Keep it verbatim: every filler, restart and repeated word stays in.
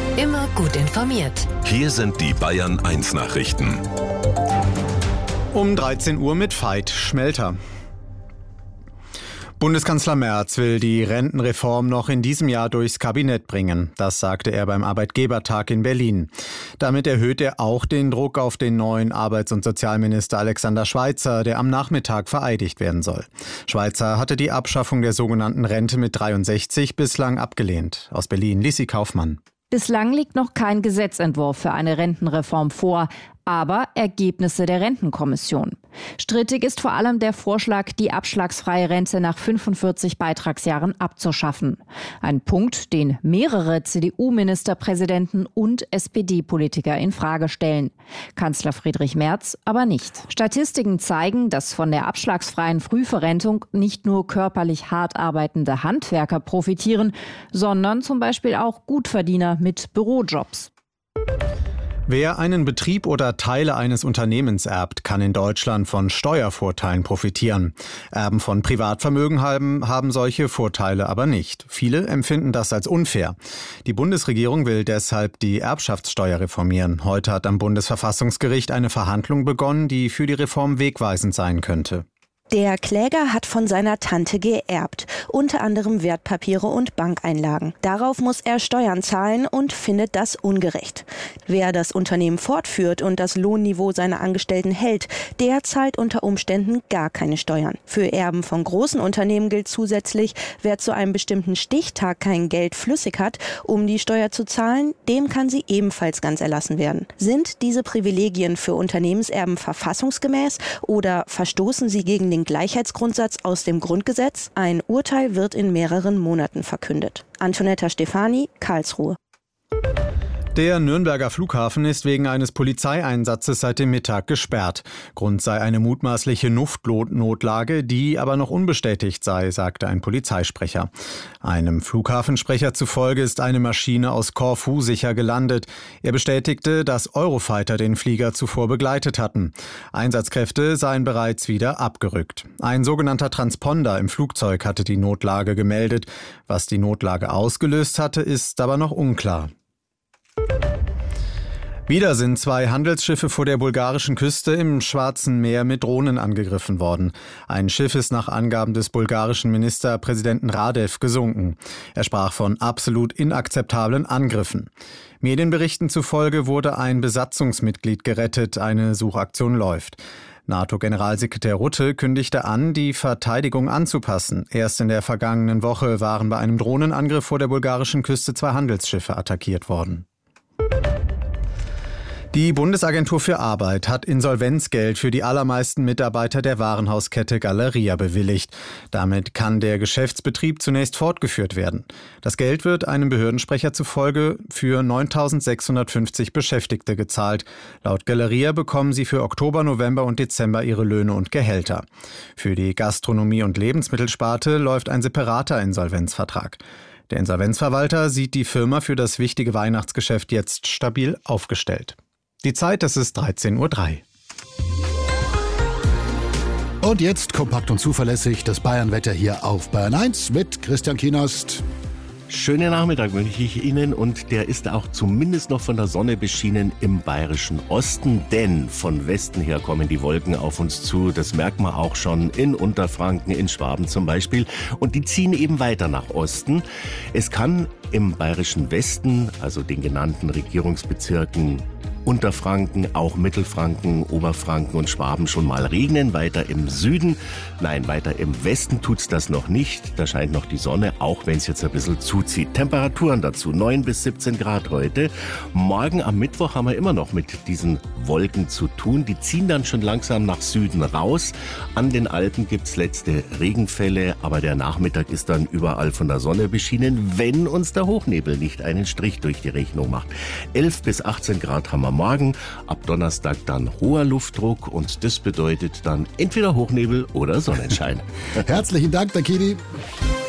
Immer gut informiert. Hier sind die Bayern eins Nachrichten. Um dreizehn Uhr mit Veit Schmelter. Bundeskanzler Merz will die Rentenreform noch in diesem Jahr durchs Kabinett bringen. Das sagte er beim Arbeitgebertag in Berlin. Damit erhöht er auch den Druck auf den neuen Arbeits- und Sozialminister Alexander Schweitzer, der am Nachmittag vereidigt werden soll. Schweitzer hatte die Abschaffung der sogenannten Rente mit dreiundsechzig bislang abgelehnt. Aus Berlin, Lissi Kaufmann. Bislang liegt noch kein Gesetzentwurf für eine Rentenreform vor, aber Ergebnisse der Rentenkommission. Strittig ist vor allem der Vorschlag, die abschlagsfreie Rente nach fünfundvierzig Beitragsjahren abzuschaffen. Ein Punkt, den mehrere C D U-Ministerpräsidenten und S P D-Politiker in Frage stellen. Kanzler Friedrich Merz aber nicht. Statistiken zeigen, dass von der abschlagsfreien Frühverrentung nicht nur körperlich hart arbeitende Handwerker profitieren, sondern zum Beispiel auch Gutverdiener mit Bürojobs. Wer einen Betrieb oder Teile eines Unternehmens erbt, kann in Deutschland von Steuervorteilen profitieren. Erben von Privatvermögen haben, haben solche Vorteile aber nicht. Viele empfinden das als unfair. Die Bundesregierung will deshalb die Erbschaftssteuer reformieren. Heute hat am Bundesverfassungsgericht eine Verhandlung begonnen, die für die Reform wegweisend sein könnte. Der Kläger hat von seiner Tante geerbt, unter anderem Wertpapiere und Bankeinlagen. Darauf muss er Steuern zahlen und findet das ungerecht. Wer das Unternehmen fortführt und das Lohnniveau seiner Angestellten hält, der zahlt unter Umständen gar keine Steuern. Für Erben von großen Unternehmen gilt zusätzlich, wer zu einem bestimmten Stichtag kein Geld flüssig hat, um die Steuer zu zahlen, dem kann sie ebenfalls ganz erlassen werden. Sind diese Privilegien für Unternehmenserben verfassungsgemäß oder verstoßen sie gegen den Gleichheitsgrundsatz aus dem Grundgesetz? Ein Urteil wird in mehreren Monaten verkündet. Antonetta Stefani, Karlsruhe. Der Nürnberger Flughafen ist wegen eines Polizeieinsatzes seit dem Mittag gesperrt. Grund sei eine mutmaßliche Luftnotlage, die aber noch unbestätigt sei, sagte ein Polizeisprecher. Einem Flughafensprecher zufolge ist eine Maschine aus Korfu sicher gelandet. Er bestätigte, dass Eurofighter den Flieger zuvor begleitet hatten. Einsatzkräfte seien bereits wieder abgerückt. Ein sogenannter Transponder im Flugzeug hatte die Notlage gemeldet. Was die Notlage ausgelöst hatte, ist aber noch unklar. Wieder sind zwei Handelsschiffe vor der bulgarischen Küste im Schwarzen Meer mit Drohnen angegriffen worden. Ein Schiff ist nach Angaben des bulgarischen Ministerpräsidenten Radev gesunken. Er sprach von absolut inakzeptablen Angriffen. Medienberichten zufolge wurde ein Besatzungsmitglied gerettet. Eine Suchaktion läuft. NATO-Generalsekretär Rutte kündigte an, die Verteidigung anzupassen. Erst in der vergangenen Woche waren bei einem Drohnenangriff vor der bulgarischen Küste zwei Handelsschiffe attackiert worden. Die Bundesagentur für Arbeit hat Insolvenzgeld für die allermeisten Mitarbeiter der Warenhauskette Galeria bewilligt. Damit kann der Geschäftsbetrieb zunächst fortgeführt werden. Das Geld wird einem Behördensprecher zufolge für neuntausendsechshundertfünfzig Beschäftigte gezahlt. Laut Galeria bekommen sie für Oktober, November und Dezember ihre Löhne und Gehälter. Für die Gastronomie- und Lebensmittelsparte läuft ein separater Insolvenzvertrag. Der Insolvenzverwalter sieht die Firma für das wichtige Weihnachtsgeschäft jetzt stabil aufgestellt. Die Zeit, das ist dreizehn Uhr drei. Und jetzt kompakt und zuverlässig das Bayernwetter hier auf Bayern eins mit Christian Kienast. Schönen Nachmittag wünsche ich Ihnen und der ist auch zumindest noch von der Sonne beschienen im bayerischen Osten, denn von Westen her kommen die Wolken auf uns zu. Das merkt man auch schon in Unterfranken, in Schwaben zum Beispiel und die ziehen eben weiter nach Osten. Es kann im bayerischen Westen, also den genannten Regierungsbezirken Unterfranken, auch Mittelfranken, Oberfranken und Schwaben schon mal regnen. Weiter im Süden, nein, weiter im Westen tut's das noch nicht. Da scheint noch die Sonne, auch wenn es jetzt ein bisschen zuzieht. Temperaturen dazu, neun bis siebzehn Grad heute. Morgen am Mittwoch haben wir immer noch mit diesen Wolken zu tun. Die ziehen dann schon langsam nach Süden raus. An den Alpen gibt's letzte Regenfälle, aber der Nachmittag ist dann überall von der Sonne beschienen, wenn uns der Hochnebel nicht einen Strich durch die Rechnung macht. elf bis achtzehn Grad haben wir morgen, ab Donnerstag dann hoher Luftdruck und das bedeutet dann entweder Hochnebel oder Sonnenschein. Herzlichen Dank, Dakini.